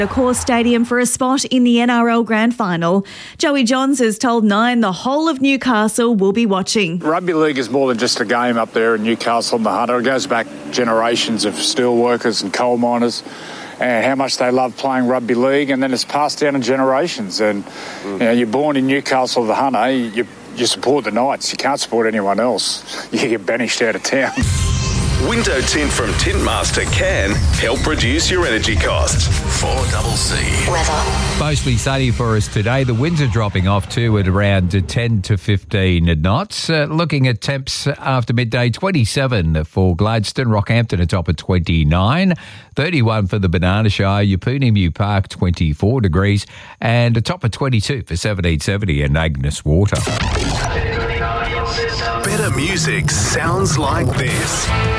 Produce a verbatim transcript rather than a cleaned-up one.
Accor Stadium for a spot in the N R L Grand Final. Joey Johns has told Nine the whole of Newcastle will be watching. Rugby league is more than just a game up there in Newcastle and the Hunter. It goes back generations of steel workers and coal miners and how much they love playing rugby league, and then it's passed down in generations. And mm. you know, you're born in Newcastle, the Hunter, you, you support the Knights. You can't support anyone else. You get banished out of town. Window tint from Tintmaster can help reduce your energy costs. four C C. Weather. Mostly sunny for us today. The winds are dropping off too at around ten to fifteen knots. Uh, looking at temps after midday, twenty-seven for Gladstone, Rockhampton atop of twenty-nine, thirty-one for the Banana Shire, Yapunimu Park twenty-four degrees, and a top of twenty-two for seventeen seventy in Agnes Water. Better music sounds like this.